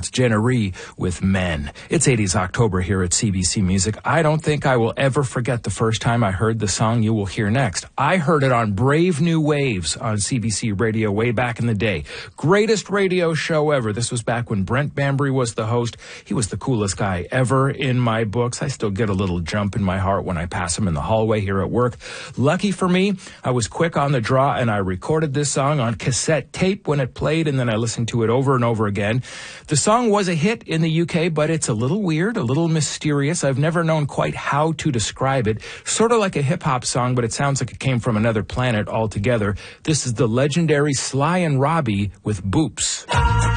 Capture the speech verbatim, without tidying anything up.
That's Jenna Ree with Men. It's eighties October here at C B C Music. I don't think I will ever forget the first time I heard the song you will hear next. I heard it on Brave New Waves on C B C Radio way back in the day. Greatest radio show ever. This was back when Brent Bambry was the host. He was the coolest guy ever in my books. I still get a little jump in my heart when I pass him in the hallway here at work. Lucky for me, I was quick on the draw and I recorded this song on cassette tape when it played, and then I listened to it over and over again. The song was a hit in the U K, but it's a little weird, a little mysterious. I've never known quite how to describe it. Sort of like a hip-hop song, but it sounds like it came from another planet altogether. This is the legendary Sly and Robbie with Boops.